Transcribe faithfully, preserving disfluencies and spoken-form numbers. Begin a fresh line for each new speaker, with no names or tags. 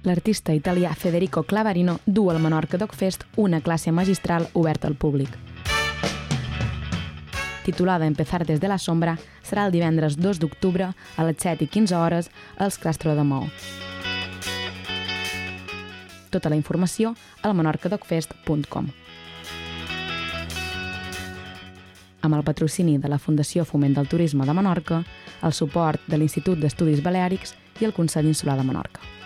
L'artista italià Federico Clavarino du al Menorca Doc Fest una classe magistral oberta al públic. Titulada Empezar des de la sombra, serà el divendres dos d'octubre a les set i quinze hores als Clastro de Maó. Tota la informació al menorca doc fest punt com. Amb el patrocini de la Fundació Foment del Turisme de Menorca, el suport de l'Institut d'Estudis Baleàrics i el Consell Insular de Menorca.